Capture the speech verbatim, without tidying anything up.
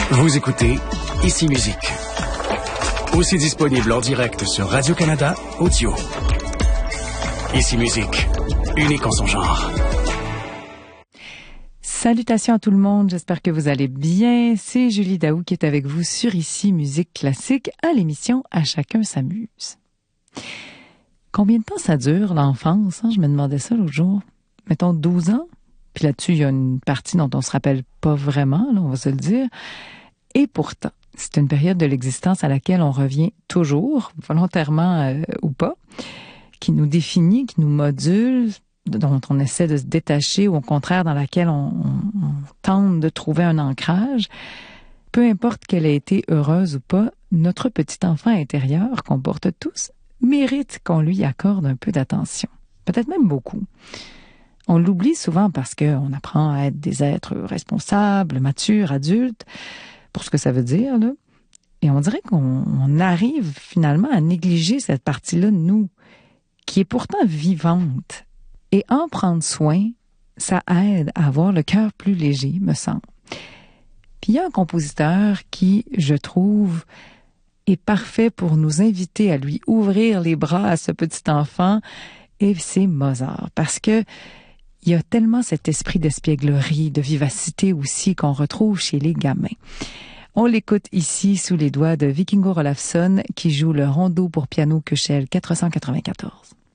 Vous écoutez Ici Musique. Aussi disponible en direct sur Radio-Canada Audio. Ici Musique, unique en son genre. Salutations à tout le monde, j'espère que vous allez bien. C'est Julie Daou qui est avec vous sur Ici Musique Classique à l'émission À chacun s'amuse. Combien de temps ça dure, l'enfance? Hein? Je me demandais ça l'autre jour. Mettons douze ans. Puis là-dessus, il y a une partie dont on se rappelle pas vraiment, là, on va se le dire. Et pourtant, c'est une période de l'existence à laquelle on revient toujours, volontairement euh, ou pas, qui nous définit, qui nous module, dont on essaie de se détacher, ou au contraire dans laquelle on, on, on tente de trouver un ancrage. Peu importe qu'elle ait été heureuse ou pas, notre petit enfant intérieur, qu'on porte tous, mérite qu'on lui accorde un peu d'attention. Peut-être même beaucoup. On l'oublie souvent parce qu'on apprend à être des êtres responsables, matures, adultes, pour ce que ça veut dire, là. Et on dirait qu'on on arrive finalement à négliger cette partie-là de nous, qui est pourtant vivante. Et en prendre soin, ça aide à avoir le cœur plus léger, me semble. Puis il y a un compositeur qui, je trouve, est parfait pour nous inviter à lui ouvrir les bras à ce petit enfant, et c'est Mozart. Parce que il y a tellement cet esprit d'espièglerie, de vivacité aussi qu'on retrouve chez les gamins. On l'écoute ici sous les doigts de Vikingur Olafsson qui joue le rondo pour piano Köchel quatre cent quatre-vingt-quatorze.